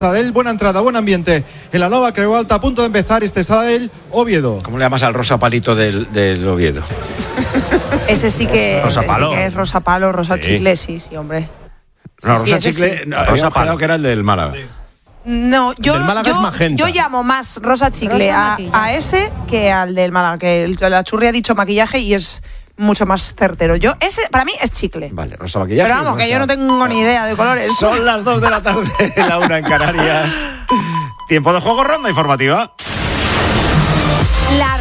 Sabadell, buena entrada, buen ambiente en la Nova Creu Alta, a punto de empezar este Sabadell Oviedo. ¿Cómo le llamas al rosa palito del Oviedo? Ese sí que rosa palo. Es rosa palo, rosa chicle, sí, hombre. No, Sí, rosa ese chicle, sí. no, habíamos quedado que era el del Málaga. No, yo llamo más rosa chicle a ese que al del Málaga, que la Churri ha dicho maquillaje y es mucho más certero. Ese para mí es chicle. Vale, rosa maquillaje. Pero vamos, que yo no tengo ni idea de colores. Son las 2 de la tarde, la 1 en Canarias. Tiempo de juego, ronda informativa. La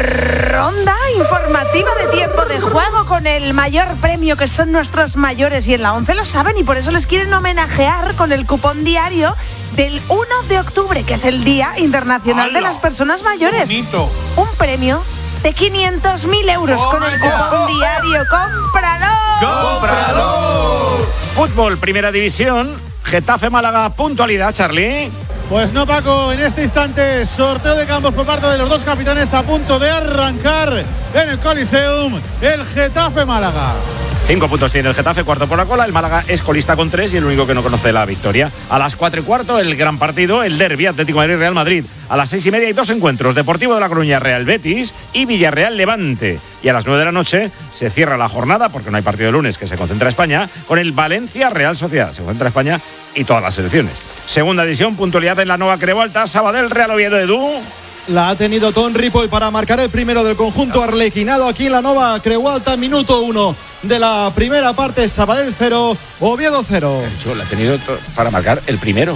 ronda informativa de tiempo de juego con el mayor premio, que son nuestros mayores, y en la 11 lo saben y por eso les quieren homenajear con el cupón diario del 1 de octubre, que es el Día Internacional de las Personas Mayores. Bonito. Un premio de 500.000 euros con el cupón diario. ¡Cómpralo! ¡Cómpralo! Fútbol, primera división. Getafe Málaga, puntualidad, Charlie. Pues no, Paco, en este instante sorteo de campos por parte de los dos capitanes a punto de arrancar en el Coliseum el Getafe Málaga. 5 puntos tiene el Getafe, cuarto por la cola. El Málaga es colista con 3 y el único que no conoce la victoria. A las 4:15 el gran partido, el derbi Atlético de Madrid-Real Madrid. A las 6:30 hay 2 encuentros, Deportivo de La Coruña Real Betis y Villarreal Levante. Y a las 9 de la noche se cierra la jornada, porque no hay partido de lunes, que se concentra España, con el Valencia Real Sociedad. Se concentra España y todas las selecciones. Segunda división, puntualidad en la Nova Creu Alta, Sabadell Real Oviedo. Edu. La ha tenido Ton Ripoll para marcar el primero del conjunto arlequinado aquí en la Nova Creu Alta, minuto 1 de la primera parte. Sabadell 0, Oviedo 0. La ha tenido para marcar el primero.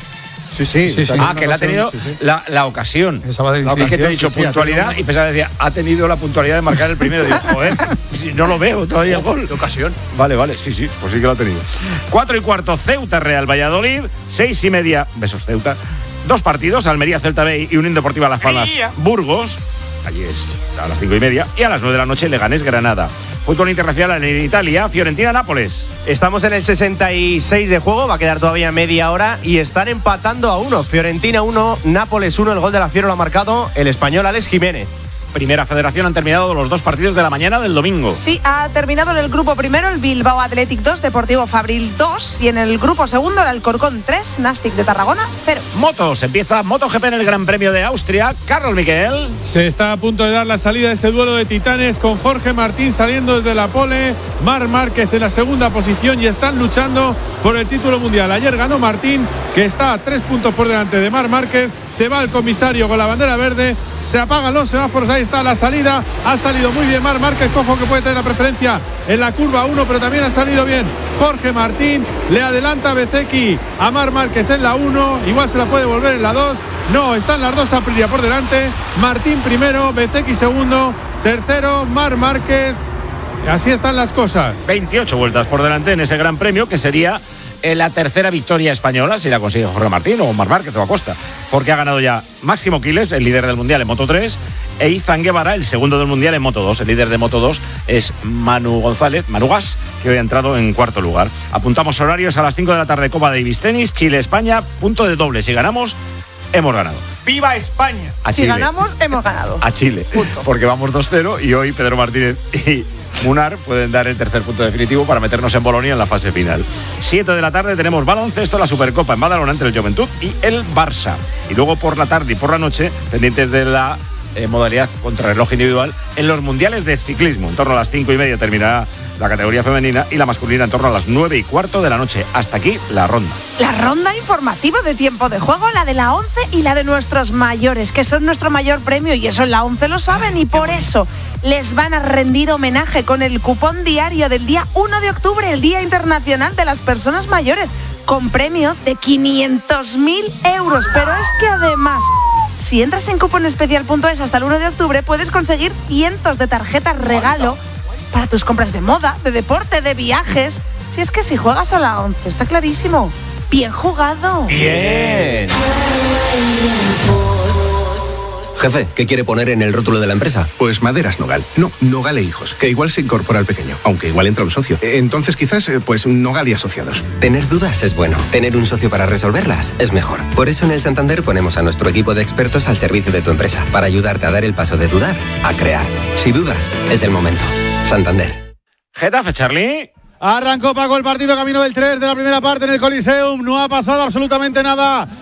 Sí. Que él ha tenido la ocasión. Es que te he dicho puntualidad y pensaba que decía, ha tenido la puntualidad de marcar el primero. Digo, joder, si no lo veo todavía el gol. De ocasión. Vale, sí, pues sí que lo ha tenido. 4:15, Ceuta Real Valladolid. 6:30, besos Ceuta. 2 partidos, Almería Celta B y Unión Deportiva Las Palmas Burgos. Allí es a las 5:30. Y a las 9 de la noche Leganés Granada. Fútbol internacional en Italia, Fiorentina Nápoles. Estamos en el 66 de juego, va a quedar todavía media hora y están empatando a 1. Fiorentina 1, Nápoles 1, el gol de la Fiera lo ha marcado el español Alex Jiménez. Primera Federación, han terminado los 2 partidos de la mañana del domingo. Sí, ha terminado en el grupo primero el Bilbao Athletic 2, Deportivo Fabril 2 y en el grupo segundo el Alcorcón 3, Nàstic de Tarragona 0. Motos, empieza MotoGP en el Gran Premio de Austria. Carlos Miquel. Se está a punto de dar la salida de ese duelo de titanes con Jorge Martín saliendo desde la pole, Marc Márquez en la segunda posición y están luchando por el título mundial. Ayer ganó Martín, que está a 3 puntos por delante de Marc Márquez. Se va el comisario con la bandera verde. Se apagan los semáforos, ahí está la salida. Ha salido muy bien Marc Márquez, cojo que puede tener la preferencia en la curva 1, pero también ha salido bien Jorge Martín. Le adelanta Bezzecchi a Marc Márquez en la 1, igual se la puede volver en la 2. No, están las dos Aprilia por delante. Martín primero, Bezzecchi segundo, tercero Marc Márquez. Así están las cosas. 28 vueltas por delante en ese Gran Premio, que sería la tercera victoria española, si la consigue Jorge Martín o Marc Márquez o Acosta, porque ha ganado ya Máximo Quiles, el líder del Mundial en Moto 3, e Izan Guevara, el segundo del Mundial en Moto 2. El líder de Moto 2 es Manu Gas, que hoy ha entrado en cuarto lugar. Apuntamos horarios a las 5 de la tarde, Copa Davis Tenis, Chile-España, punto de doble. Si ganamos, hemos ganado. ¡Viva España! Si ganamos, hemos ganado. A Chile, porque vamos 2-0 y hoy Pedro Martínez y Munar pueden dar el tercer punto definitivo para meternos en Bolonia en la fase final. 7 de la tarde tenemos baloncesto, la Supercopa en Badalona entre el Joventut y el Barça. Y luego por la tarde y por la noche, pendientes de la modalidad contrarreloj individual en los mundiales de ciclismo. En torno a las 5:30 terminará la categoría femenina y la masculina en torno a las 9:15 de la noche. Hasta aquí la ronda. La ronda informativa de tiempo de juego, la de la 11 y la de nuestros mayores, que son nuestro mayor premio, y eso en la 11 lo saben, y por eso les van a rendir homenaje con el cupón diario del día 1 de octubre, el Día Internacional de las Personas Mayores, con premio de 500.000 euros. Pero es que además, si entras en cuponespecial.es hasta el 1 de octubre, puedes conseguir cientos de tarjetas regalo para tus compras de moda, de deporte, de viajes. Si es que si juegas a la 11, está clarísimo. Bien jugado. Bien. Jefe, ¿qué quiere poner en el rótulo de la empresa? Pues Maderas Nogal. No, Nogal e Hijos, que igual se incorpora al pequeño, aunque igual entra un socio. Entonces quizás, pues Nogal y Asociados. Tener dudas es bueno. Tener un socio para resolverlas es mejor. Por eso en el Santander ponemos a nuestro equipo de expertos al servicio de tu empresa, para ayudarte a dar el paso de dudar a crear. Si dudas, es el momento. Santander. Getafe, Charlie. Arrancó Paco el partido camino del 3 de la primera parte en el Coliseum. No ha pasado absolutamente nada.